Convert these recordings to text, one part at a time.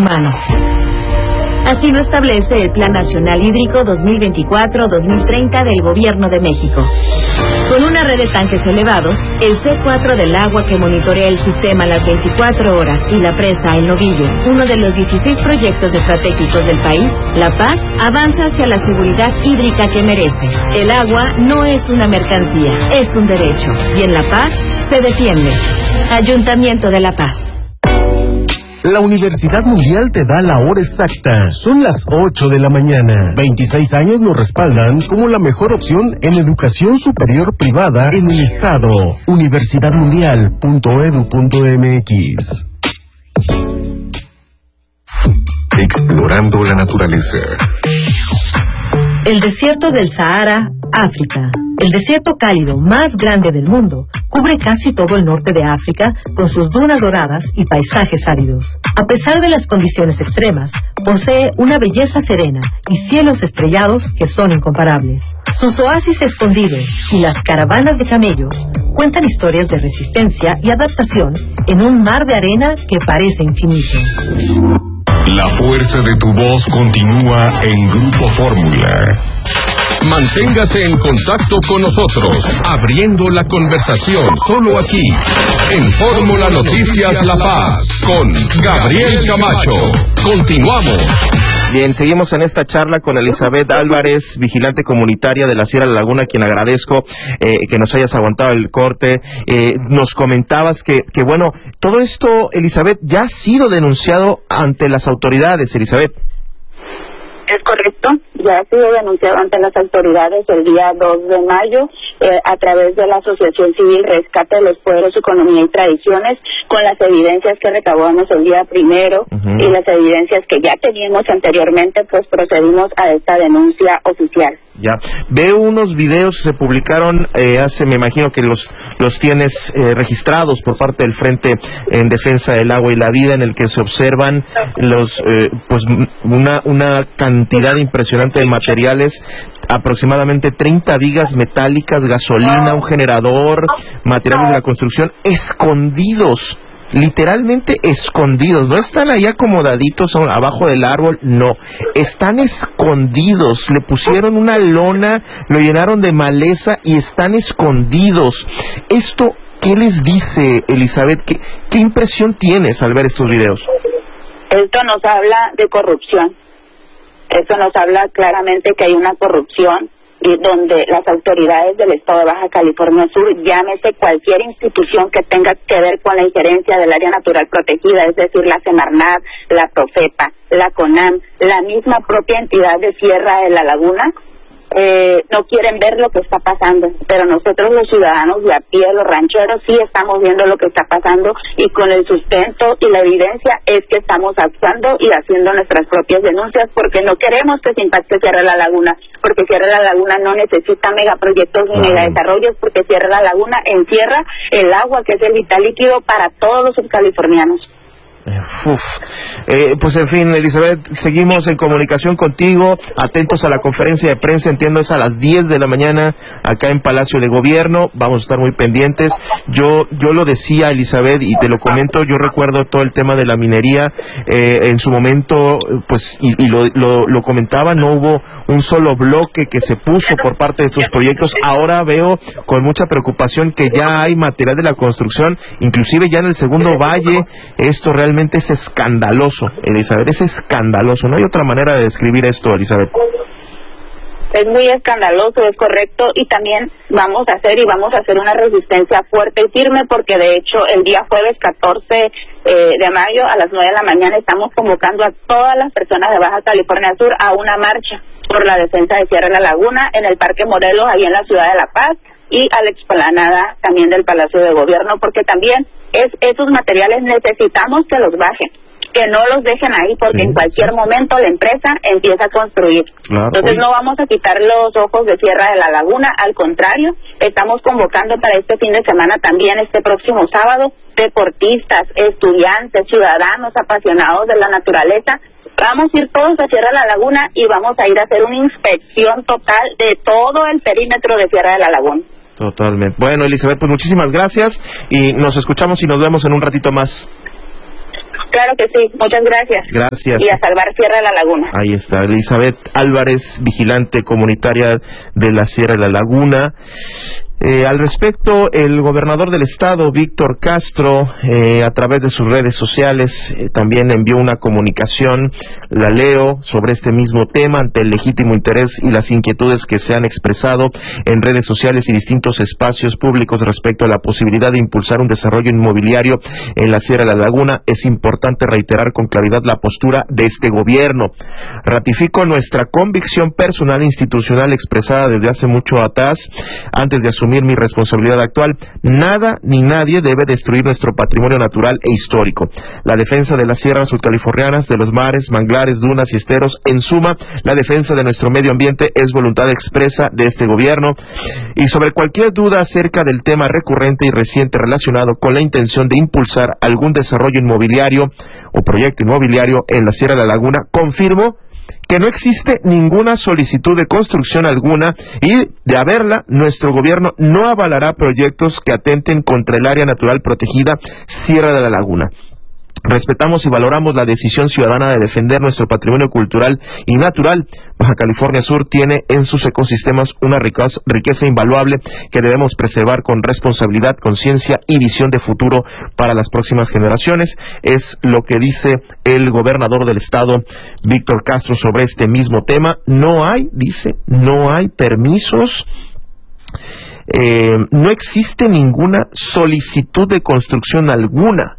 humano. Así lo establece el Plan Nacional Hídrico 2024-2030 del Gobierno de México. Con una red de tanques elevados, el C4 del agua que monitorea el sistema las 24 horas y la presa El Novillo, uno de los 16 proyectos estratégicos del país, La Paz avanza hacia la seguridad hídrica que merece. El agua no es una mercancía, es un derecho, y en La Paz se defiende. Ayuntamiento de La Paz. La Universidad Mundial te da la hora exacta. Son las 8 de la mañana. 26 años nos respaldan como la mejor opción en educación superior privada en el estado. universidadmundial.edu.mx. Explorando la naturaleza. El desierto del Sahara, África. El desierto cálido más grande del mundo cubre casi todo el norte de África con sus dunas doradas y paisajes áridos. A pesar de las condiciones extremas, posee una belleza serena y cielos estrellados que son incomparables. Sus oasis escondidos y las caravanas de camellos cuentan historias de resistencia y adaptación en un mar de arena que parece infinito. La fuerza de tu voz continúa en Grupo Fórmula. Manténgase en contacto con nosotros, abriendo la conversación solo aquí, en Fórmula Noticias La Paz, con Gabriel Camacho. Continuamos. Bien, seguimos en esta charla con Elizabeth Álvarez, vigilante comunitaria de la Sierra de la Laguna, a quien agradezco que nos hayas aguantado el corte. Nos comentabas que bueno, todo esto, Elizabeth, ya ha sido denunciado ante las autoridades, Elizabeth. Es correcto, ya ha sido denunciado ante las autoridades el día 2 de mayo a través de la Asociación Civil Rescate de los Pueblos, Economía y Tradiciones, con las evidencias que recabamos el día primero y las evidencias que ya teníamos anteriormente, pues procedimos a esta denuncia oficial. Ya, veo unos videos que se publicaron me imagino que los tienes registrados por parte del Frente en Defensa del Agua y la Vida, en el que se observan pues una cantidad impresionante de materiales, aproximadamente 30 vigas metálicas, gasolina, un generador, materiales de la construcción, escondidos. Literalmente escondidos, no están ahí acomodaditos abajo del árbol, no, están escondidos, le pusieron una lona, lo llenaron de maleza y están escondidos. Esto, ¿qué les dice, Elizabeth? ¿Qué impresión tienes al ver estos videos? Esto nos habla de corrupción, esto nos habla claramente que hay una corrupción, y donde las autoridades del Estado de Baja California Sur, llámese cualquier institución que tenga que ver con la injerencia del área natural protegida, es decir, la Semarnat, la Profepa, la CONAM, la misma propia entidad de Sierra de la Laguna, no quieren ver lo que está pasando, pero nosotros los ciudadanos de a pie, los rancheros, sí estamos viendo lo que está pasando, y con el sustento y la evidencia es que estamos actuando y haciendo nuestras propias denuncias, porque no queremos que se impacte Sierra de la Laguna, porque Sierra de la Laguna no necesita megaproyectos ni megadesarrollos, porque Sierra de la Laguna encierra el agua, que es el vital líquido para todos los subcalifornianos. Pues en fin, Elizabeth, seguimos en comunicación contigo, atentos a la conferencia de prensa, entiendo es a las 10 de la mañana acá en Palacio de Gobierno, vamos a estar muy pendientes. Yo lo decía, Elizabeth, y te lo comento, yo recuerdo todo el tema de la minería, en su momento, pues, y lo comentaba, no hubo un solo bloque que se puso por parte de estos proyectos. Ahora veo con mucha preocupación que ya hay material de la construcción, inclusive ya en el segundo valle. Esto realmente es escandaloso, Elizabeth, es escandaloso, no hay otra manera de describir esto, Elizabeth. Es muy escandaloso, es correcto, y también vamos a hacer una resistencia fuerte y firme, porque de hecho el día jueves 14 de mayo a las 9 de la mañana estamos convocando a todas las personas de Baja California Sur a una marcha por la defensa de Sierra de la Laguna en el Parque Morelos, ahí en la ciudad de La Paz, y a la explanada también del Palacio de Gobierno, porque también esos materiales necesitamos que los bajen, que no los dejen ahí, porque en cualquier momento la empresa empieza a construir. Entonces no vamos a quitar los ojos de Sierra de la Laguna, al contrario, estamos convocando para este fin de semana también, este próximo sábado, deportistas, estudiantes, ciudadanos apasionados de la naturaleza. Vamos a ir todos a Sierra de la Laguna y vamos a ir a hacer una inspección total de todo el perímetro de Sierra de la Laguna. Totalmente. Bueno, Elizabeth, pues muchísimas gracias y nos escuchamos y nos vemos en un ratito más. Claro que sí, muchas gracias. Gracias. Y a salvar Sierra de la Laguna. Ahí está, Elizabeth Álvarez, vigilante comunitaria de la Sierra de la Laguna. Al respecto, el gobernador del estado, Víctor Castro, a través de sus redes sociales, también envió una comunicación, la leo, sobre este mismo tema, ante el legítimo interés y las inquietudes que se han expresado en redes sociales y distintos espacios públicos respecto a la posibilidad de impulsar un desarrollo inmobiliario en la Sierra de la Laguna. Es importante reiterar con claridad la postura de este gobierno. Ratifico nuestra convicción personal e institucional expresada desde hace mucho atrás, antes de asumir mi responsabilidad actual. Nada ni nadie debe destruir nuestro patrimonio natural e histórico. La defensa de las sierras sudcalifornianas, de los mares, manglares, dunas y esteros, en suma, la defensa de nuestro medio ambiente es voluntad expresa de este gobierno. Y sobre cualquier duda acerca del tema recurrente y reciente relacionado con la intención de impulsar algún desarrollo inmobiliario o proyecto inmobiliario en la Sierra de la Laguna, confirmo que no existe ninguna solicitud de construcción alguna, y de haberla, nuestro gobierno no avalará proyectos que atenten contra el área natural protegida Sierra de la Laguna. Respetamos y valoramos la decisión ciudadana de defender nuestro patrimonio cultural y natural. Baja California Sur tiene en sus ecosistemas una riqueza invaluable que debemos preservar con responsabilidad, conciencia y visión de futuro para las próximas generaciones. Es lo que dice el gobernador del estado, Víctor Castro, sobre este mismo tema. No hay, dice, no hay permisos. No existe ninguna solicitud de construcción alguna.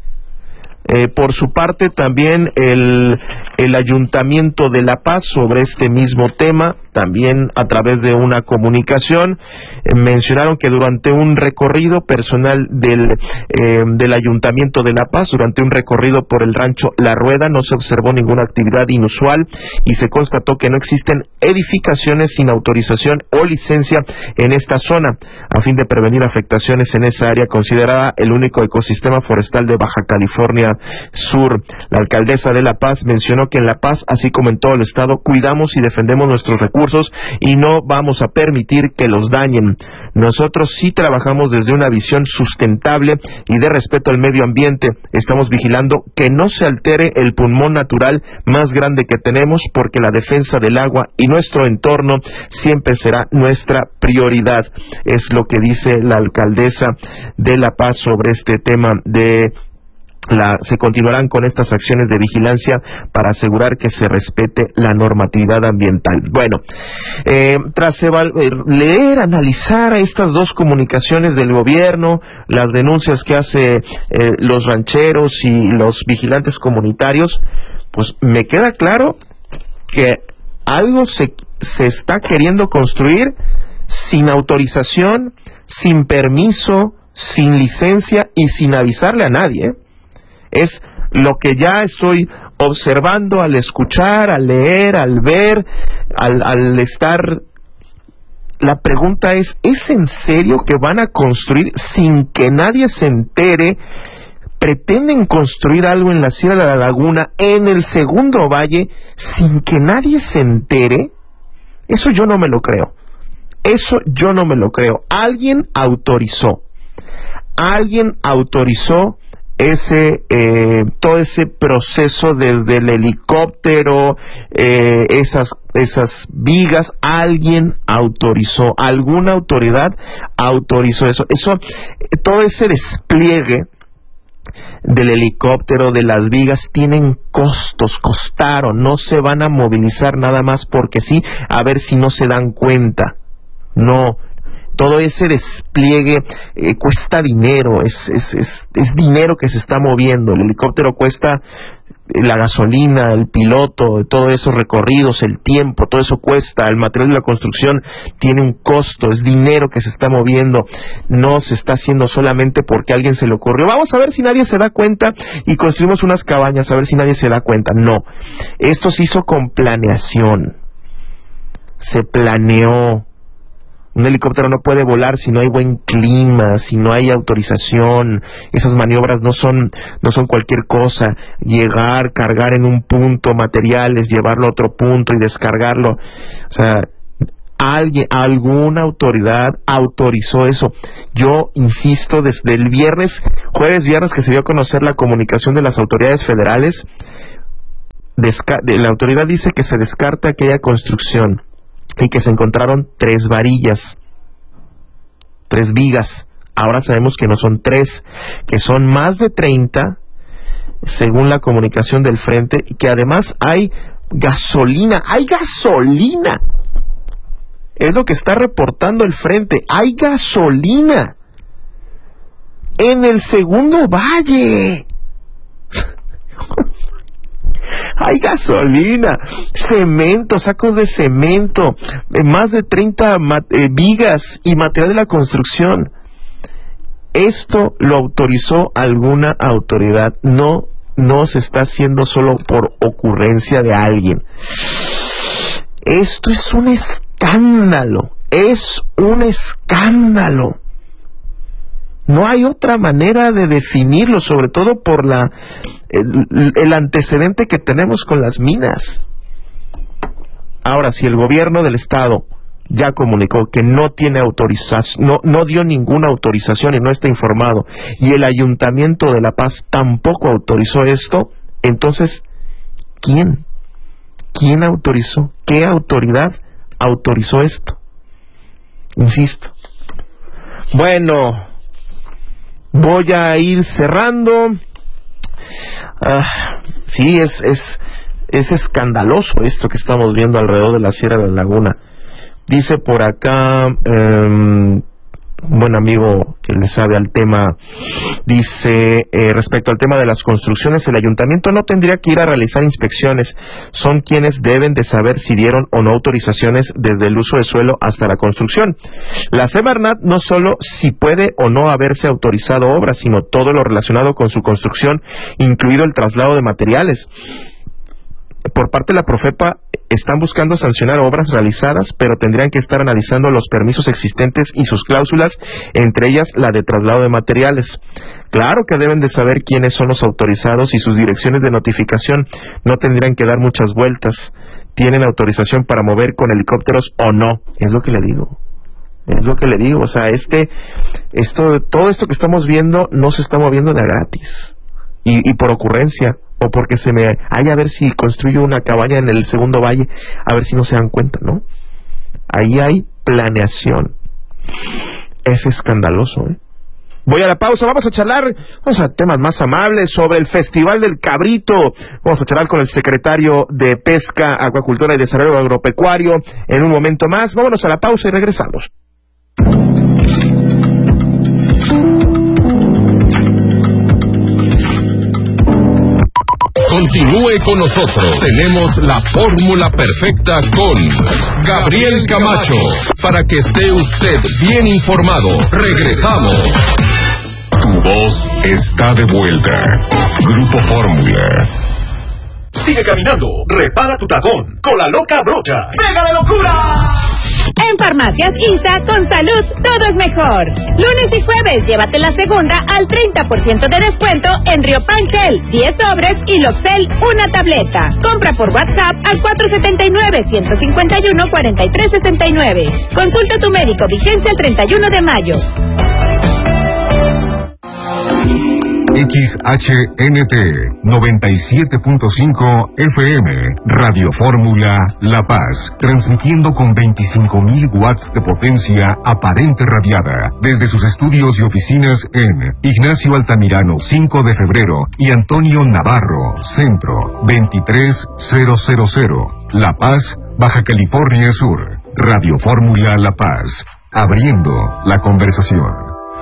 Por su parte, también el Ayuntamiento de La Paz, sobre este mismo tema, también a través de una comunicación, mencionaron que durante un recorrido personal del Ayuntamiento de La Paz, durante un recorrido por el rancho La Rueda, no se observó ninguna actividad inusual y se constató que no existen edificaciones sin autorización o licencia en esta zona, a fin de prevenir afectaciones en esa área considerada el único ecosistema forestal de Baja California Sur. La alcaldesa de La Paz mencionó que en La Paz, así como en todo el estado, cuidamos y defendemos nuestros recursos y no vamos a permitir que los dañen. Nosotros sí trabajamos desde una visión sustentable y de respeto al medio ambiente. Estamos vigilando que no se altere el pulmón natural más grande que tenemos, porque la defensa del agua y nuestro entorno siempre será nuestra prioridad. Es lo que dice la alcaldesa de La Paz sobre este tema de se continuarán con estas acciones de vigilancia para asegurar que se respete la normatividad ambiental. Bueno, tras leer, analizar estas dos comunicaciones del gobierno, las denuncias que hace los rancheros y los vigilantes comunitarios, pues me queda claro que algo se está queriendo construir sin autorización, sin permiso, sin licencia y sin avisarle a nadie, ¿eh? Es lo que ya estoy observando al escuchar, al leer, al ver, al estar. La pregunta ¿es en serio que van a construir sin que nadie se entere? ¿Pretenden construir algo en la Sierra de la Laguna, en el Segundo Valle, sin que nadie se entere? Eso yo no me lo creo. Eso yo no me lo creo. Alguien autorizó todo ese proceso, desde el helicóptero, esas vigas. Alguien autorizó, alguna autoridad autorizó eso, todo ese despliegue del helicóptero, de las vigas, tienen costos, costaron, no se van a movilizar nada más porque sí, a ver si no se dan cuenta. No, todo ese despliegue cuesta dinero, es dinero que se está moviendo. El helicóptero cuesta la gasolina, el piloto, todos esos recorridos, el tiempo, todo eso cuesta. El material de la construcción tiene un costo, es dinero que se está moviendo. No se está haciendo solamente porque a alguien se le ocurrió, vamos a ver si nadie se da cuenta y construimos unas cabañas, a ver si nadie se da cuenta. No, esto se hizo con planeación, se planeó. Un helicóptero no puede volar si no hay buen clima, si no hay autorización. Esas maniobras no son cualquier cosa. Llegar, cargar en un punto materiales, llevarlo a otro punto y descargarlo. O sea, alguna autoridad autorizó eso. Yo insisto, desde el jueves, viernes que se dio a conocer la comunicación de las autoridades federales, la autoridad dice que se descarta aquella construcción y que se encontraron 3 varillas, 3 vigas. Ahora sabemos que no son 3, que son más de 30, según la comunicación del frente, y que además hay gasolina. Es lo que está reportando el frente. Hay gasolina en el segundo valle. Hay gasolina, cemento, sacos de cemento, más de 30 vigas y material de la construcción. Esto lo autorizó alguna autoridad. No se está haciendo solo por ocurrencia de alguien. Esto es un escándalo. No hay otra manera de definirlo, sobre todo por el antecedente que tenemos con las minas. Ahora, si el gobierno del estado ya comunicó que no tiene autorización, no dio ninguna autorización y no está informado, y el Ayuntamiento de La Paz tampoco autorizó esto, entonces, ¿quién autorizó? ¿Qué autoridad autorizó esto? Insisto. Bueno, voy a ir cerrando. Sí, es escandaloso esto que estamos viendo alrededor de la Sierra de la Laguna. Dice por acá un buen amigo que le sabe al tema, dice, respecto al tema de las construcciones, el ayuntamiento no tendría que ir a realizar inspecciones, son quienes deben de saber si dieron o no autorizaciones desde el uso de suelo hasta la construcción. La Semarnat no solo si puede o no haberse autorizado obras, sino todo lo relacionado con su construcción, incluido el traslado de materiales. Por parte de la Profepa están buscando sancionar obras realizadas, pero tendrían que estar analizando los permisos existentes y sus cláusulas, entre ellas la de traslado de materiales. Claro que deben de saber quiénes son los autorizados y sus direcciones de notificación. No tendrían que dar muchas vueltas. ¿Tienen autorización para mover con helicópteros o no? Es lo que le digo. O sea, todo esto que estamos viendo no se está moviendo de a gratis. Y por ocurrencia. O porque a ver si construyo una cabaña en el segundo valle, a ver si no se dan cuenta, ¿no? Ahí hay planeación. Es escandaloso, ¿eh? Voy a la pausa, vamos a temas más amables sobre el Festival del Cabrito. Vamos a charlar con el secretario de Pesca, Acuacultura y Desarrollo Agropecuario en un momento más. Vámonos a la pausa y regresamos. Continúe con nosotros. Tenemos la fórmula perfecta con Gabriel Camacho para que esté usted bien informado. Regresamos. Tu voz está de vuelta. Grupo Fórmula. Sigue caminando. Repara tu tacón con la loca brocha. ¡Mega de locura! En Farmacias ISA, con salud, todo es mejor. Lunes y jueves, llévate la segunda al 30% de descuento en Riopan Gel, 10 sobres y Loxel, una tableta. Compra por WhatsApp al 479-151-4369. Consulta a tu médico, vigencia el 31 de mayo. XHNT 97.5 FM, Radio Fórmula La Paz, transmitiendo con 25.000 watts de potencia aparente radiada, desde sus estudios y oficinas en Ignacio Altamirano 5 de febrero y Antonio Navarro, Centro 23000, La Paz, Baja California Sur. Radio Fórmula La Paz, abriendo la conversación.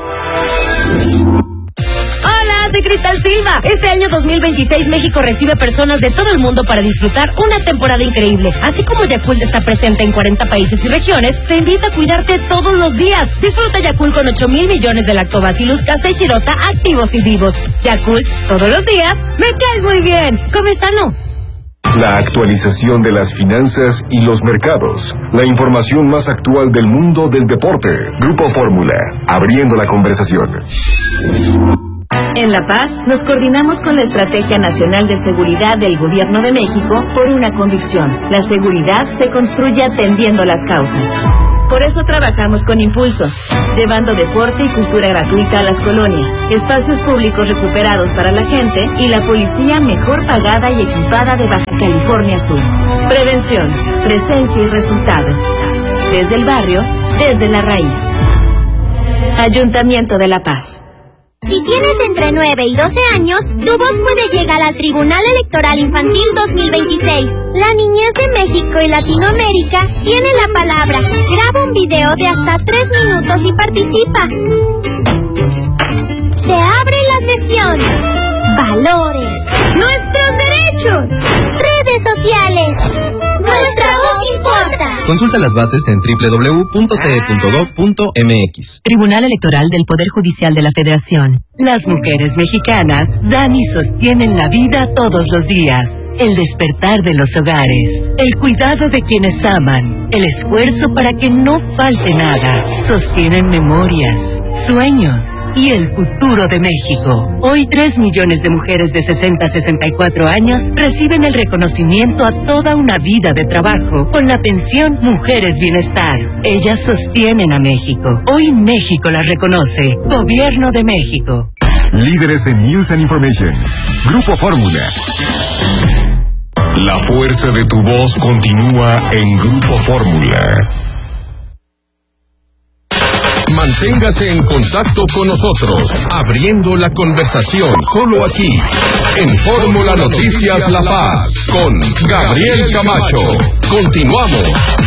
Soy Cristal Silva. Este año 2026 México recibe personas de todo el mundo para disfrutar una temporada increíble. Así como Yakult está presente en 40 países y regiones, te invita a cuidarte todos los días. Disfruta Yakult con 8,000 millones de lactobacillus casei shirota activos y vivos. Yakult, todos los días, me caes muy bien. Come sano. La actualización de las finanzas y los mercados. La información más actual del mundo del deporte. Grupo Fórmula, abriendo la conversación. En La Paz, nos coordinamos con la Estrategia Nacional de Seguridad del Gobierno de México por una convicción. La seguridad se construye atendiendo las causas. Por eso trabajamos con Impulso, llevando deporte y cultura gratuita a las colonias, espacios públicos recuperados para la gente y la policía mejor pagada y equipada de Baja California Sur. Prevención, presencia y resultados. Desde el barrio, desde la raíz. Ayuntamiento de La Paz. Si tienes entre 9 y 12 años, tu voz puede llegar al Tribunal Electoral Infantil 2026. La niñez de México y Latinoamérica tiene la palabra. Graba un video de hasta 3 minutos y participa. Se abre la sesión. Valores. Nuestros derechos. Redes sociales. Nuestra voz importa. Consulta las bases en www.te.gov.mx. Tribunal Electoral del Poder Judicial de la Federación. Las mujeres mexicanas dan y sostienen la vida todos los días. El despertar de los hogares, el cuidado de quienes aman, el esfuerzo para que no falte nada. Sostienen memorias, sueños y el futuro de México. Hoy 3 millones de mujeres de 60 a 64 años reciben el reconocimiento a toda una vida de trabajo con la pensión Mujeres Bienestar. Ellas sostienen a México. Hoy México las reconoce. Gobierno de México. Líderes en News and Information. Grupo Fórmula. La fuerza de tu voz continúa en Grupo Fórmula. Manténgase en contacto con nosotros, abriendo la conversación solo aquí, en Fórmula Noticias La Paz, con Gabriel Camacho. Continuamos.